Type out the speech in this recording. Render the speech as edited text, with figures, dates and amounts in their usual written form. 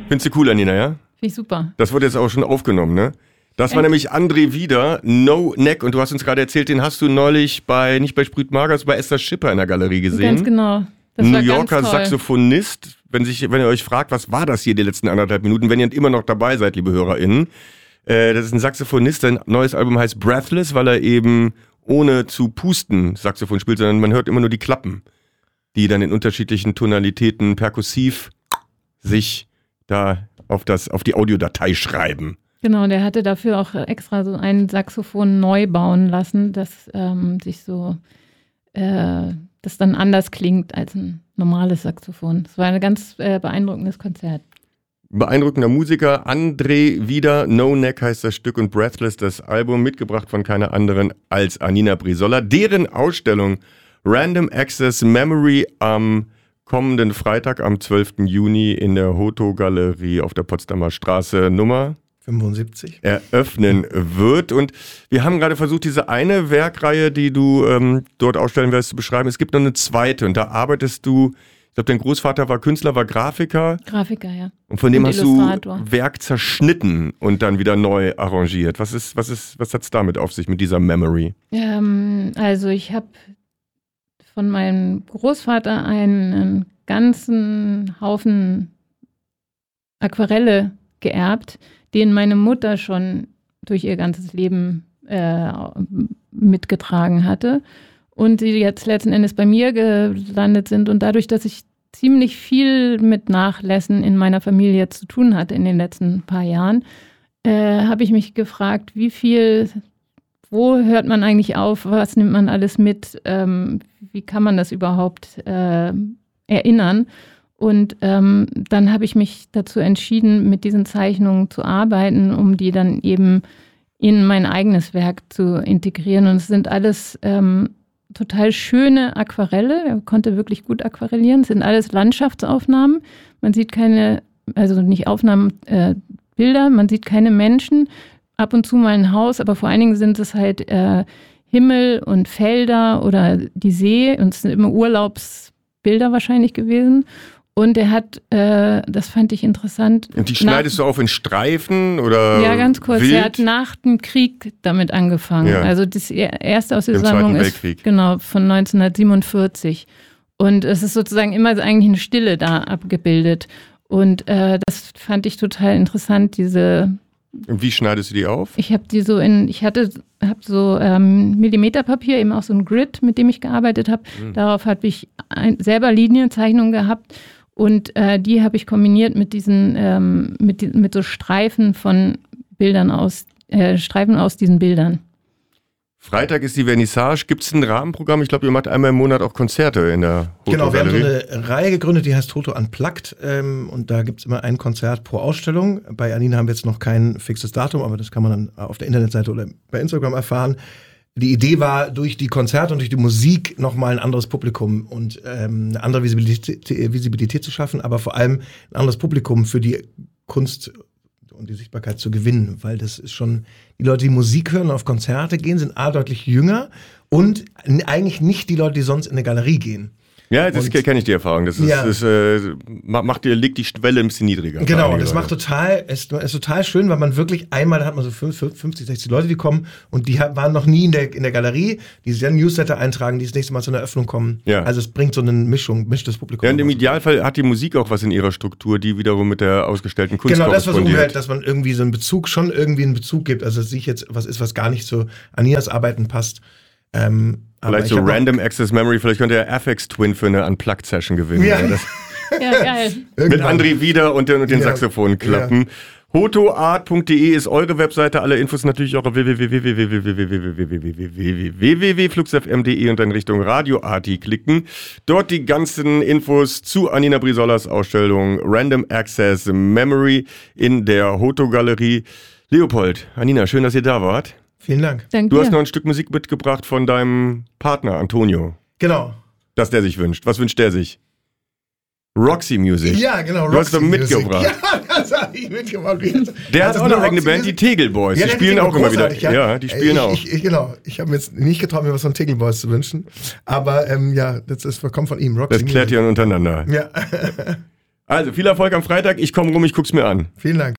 Findest du cool, Anina, ja? Finde ich super. Das wurde jetzt auch schon aufgenommen, ne? Das war nämlich André Wieder, No Neck. Und du hast uns gerade erzählt, den hast du neulich nicht bei Sprüht Magers, bei Esther Schipper in der Galerie gesehen. Ganz genau. Das New war Yorker ganz toll. Saxophonist. Wenn ihr euch fragt, was war das hier die letzten 1,5 Minuten, wenn ihr immer noch dabei seid, liebe HörerInnen. Das ist ein Saxophonist, sein neues Album heißt Breathless, weil er eben ohne zu pusten Saxophon spielt, sondern man hört immer nur die Klappen, die dann in unterschiedlichen Tonalitäten perkussiv sich da auf die Audiodatei schreiben. Genau, der hatte dafür auch extra so ein Saxophon neu bauen lassen, das das dann anders klingt als ein normales Saxophon. Es war ein ganz beeindruckendes Konzert. Beeindruckender Musiker, André Wieder, No Neck heißt das Stück und Breathless das Album, mitgebracht von keiner anderen als Anina Brizola. Deren Ausstellung Random Access Memory am kommenden Freitag, am 12. Juni in der Hoto-Galerie auf der Potsdamer Straße Nummer 75 eröffnen wird. Und wir haben gerade versucht, diese eine Werkreihe, die du dort ausstellen wirst, zu beschreiben. Es gibt noch eine zweite und da arbeitest du, ich glaube, dein Großvater war Künstler, war Grafiker. Grafiker, ja. Und von dem hast du Illustrator. Werk zerschnitten und dann wieder neu arrangiert. Was hat es damit auf sich, mit dieser Memory? Also ich habe von meinem Großvater einen ganzen Haufen Aquarelle geerbt, den meine Mutter schon durch ihr ganzes Leben mitgetragen hatte und die jetzt letzten Endes bei mir gelandet sind. Und dadurch, dass ich ziemlich viel mit Nachlässen in meiner Familie zu tun hatte in den letzten paar Jahren, habe ich mich gefragt, wo hört man eigentlich auf, was nimmt man alles mit, wie kann man das überhaupt erinnern? Und dann habe ich mich dazu entschieden, mit diesen Zeichnungen zu arbeiten, um die dann eben in mein eigenes Werk zu integrieren. Und es sind alles total schöne Aquarelle. Er konnte wirklich gut aquarellieren. Es sind alles Landschaftsaufnahmen. Man sieht nicht Aufnahmen, Bilder, man sieht keine Menschen. Ab und zu mal ein Haus, aber vor allen Dingen sind es halt Himmel und Felder oder die See. Und es sind immer Urlaubsbilder wahrscheinlich gewesen. Und er hat, das fand ich interessant. Und die schneidest du auf in Streifen oder ja, ganz kurz. wild? Er hat nach dem Krieg damit angefangen. Ja. Also das erste aus der Im Sammlung Zweiten ist Weltkrieg. genau von 1947. Und es ist sozusagen immer eigentlich eine Stille da abgebildet. Und das fand ich total interessant, Und wie schneidest du die auf? ich habe die so habe so Millimeterpapier, eben auch so ein Grid, mit dem ich gearbeitet habe. Darauf habe ich selber Linienzeichnungen gehabt und die habe ich kombiniert mit diesen, mit so Streifen von Bildern Streifen aus diesen Bildern. Freitag ist die Vernissage. Gibt es ein Rahmenprogramm? Ich glaube, ihr macht einmal im Monat auch Konzerte in der Hoto-Galerie. Genau, wir haben so eine Reihe gegründet, die heißt Hoto Unplugged und da gibt es immer ein Konzert pro Ausstellung. Bei Anina haben wir jetzt noch kein fixes Datum, aber das kann man dann auf der Internetseite oder bei Instagram erfahren. Die Idee war, durch die Konzerte und durch die Musik nochmal ein anderes Publikum und eine andere Visibilität zu schaffen, aber vor allem ein anderes Publikum für die Kunst und die Sichtbarkeit zu gewinnen, weil das ist schon, die Leute, die Musik hören und auf Konzerte gehen, sind deutlich jünger und eigentlich nicht die Leute, die sonst in eine Galerie gehen. Ja, das kenne ich die Erfahrung. Das ist, Ja. legt die Schwelle ein bisschen niedriger. Genau, und das macht ist total schön, weil man wirklich einmal, da hat man so 50, 60 Leute, die kommen und die waren noch nie in der Galerie, die sich dann Newsletter eintragen, die das nächste Mal zu einer Eröffnung kommen. Ja. Also es bringt so eine mischt das Publikum. Ja, und im Idealfall hat die Musik auch was in ihrer Struktur, die wiederum mit der ausgestellten Kunst Genau, das versuchen wir korrespondiert. halt, dass man irgendwie so einen Bezug gibt. Also dass sich jetzt was ist, was gar nicht zu Aninas Arbeiten passt. Aber Vielleicht ich so hab Random Access Memory, vielleicht könnte er Afex Twin für eine Unplugged-Session gewinnen. Ja. Das, Ja, geil. mit André Wieder und den Ja. Saxophonklappen. Hotoart.de ist eure Webseite. Alle Infos natürlich auch auf www.fluxfm.de und dann Richtung Radio Arti klicken. Dort die ganzen Infos zu Anina Brizolas Ausstellung Random Access Memory in der Hoto-Galerie. Leopold, Anina, schön, dass ihr da wart. Vielen Dank. Danke Du hast dir. noch ein Stück Musik mitgebracht von deinem Partner Antonio, Genau. das der sich wünscht. Was wünscht der sich? Roxy Music. Ja, genau. Du hast doch Roxy Music. mitgebracht. Ja, das habe ich mitgebracht. Der Also hat auch eine Roxy eigene Band, die Music. Tegel Boys. Ja, Die der spielen ist auch immer wieder. großartig, Ja, die spielen auch. Genau. Ich habe mir jetzt nicht getraut, mir was von Tegel Boys zu wünschen. Aber ja, das kommt von ihm. Roxy Das klärt Music. ihr untereinander. Ja. Also, viel Erfolg am Freitag. Ich komme rum, ich guck's mir an. Vielen Dank.